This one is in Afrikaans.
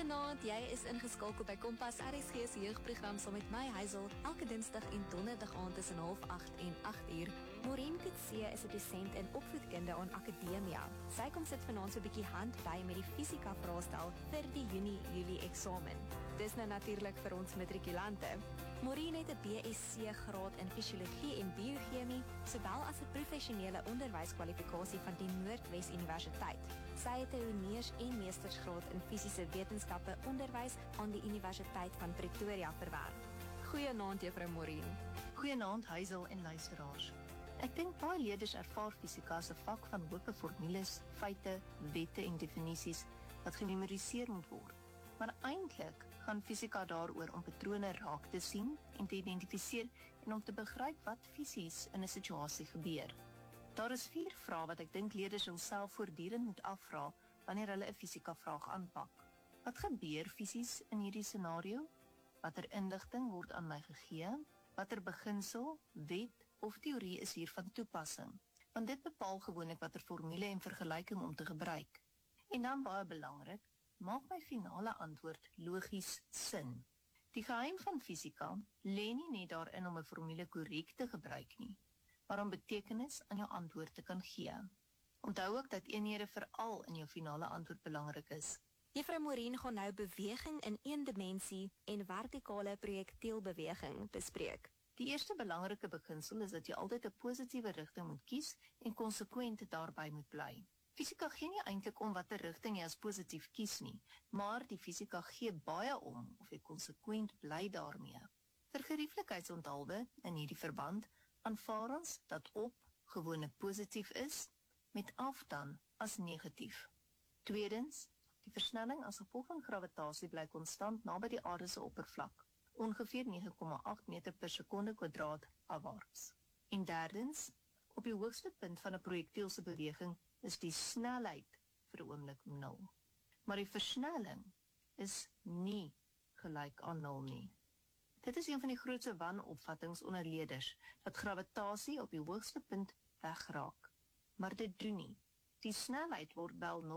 Goeienaand, jy is ingeskakel by Kompas RSG se jeugprogram saam met my Hazel, elke Dinsdag en Donderdag aand tussen 7:30 en 8:00. Maureen Kutse is 'n dosent in opvoedkunde aan Akademia. Sy kom sit vanaand so 'n bietjie hand by met die fisika vraestel vir die Junie-Julie eksamen. Dis nou natuurlik vir ons matrikulante. Maureen het 'n BSc graad in fisiologie en biochemie, sowel as 'n professionele onderwyskwalifikasie van die Noordwes Universiteit. Sy het 'n honeurs- en meestersgraad in fisiese wetenskappe onderwys aan die Universiteit van Pretoria verwerf. Goeienaand juffrou Maureen. Goeienaand Hazel en luisteraars. Ek dink baie leerders ervaar fisika as 'n vak van hoope formules, feite, wette en definisies wat gememoriseer moet word. Maar eintlik gaan fisika daaroor om patrone raak te sien en te identifiseer en om te begryp wat fisies in 'n situasie gebeur. Daar is 4 vrae wat ek dink leerders hulself voortdurend moet afvra wanneer hulle 'n fisika vraag aanpak. Wat gebeur fisies in hierdie scenario? Watter inligting word aan my gegee? Watter beginsel, wet of teorie is hier van toepassing? Want dit bepaal gewoonlik watter formule en vergelyking om te gebruik. En dan baie belangrik, maak my finale antwoord logies sin. Die geheim van fisika lê nie net daarin om 'n formule korrek te gebruik nie, maar om betekenis aan jou antwoord te kan gee. Onthou ook dat eenhede veral in jou finale antwoord belangrik is. Juffrou Maureen gaan nou beweging in 1 dimensie en vertikale projektielbeweging bespreek. Die eerste belangrike beginsel is dat jy altyd 'n positiewe rigting moet kies en konsekwent daarby moet bly. Fisika gee nie eintlik om watter rigting jy as positief kies nie, maar die fisika gee baie om of jy konsekwent bly daarmee. Vir gerieflikheidsonthaalwe in hierdie verband aanvaar ons dat op gewoonlik positief is met af dan as negatief. Tweedens, die versnelling as gevolg van gravitasie bly konstant naby die aarde se oppervlak, ongeveer 9,8 meter per sekonde kwadraat afwaarts. En derdens, op die hoogste punt van 'n projektiel se beweging is die snelheid vir 'n oomblik 0. Maar die versnelling is nie gelyk aan 0 nie. Dit is een van die grootste wanopvattings onder leerders, dat gravitasie op die hoogste punt wegraak. Maar dit doen nie. Die snelheid word wel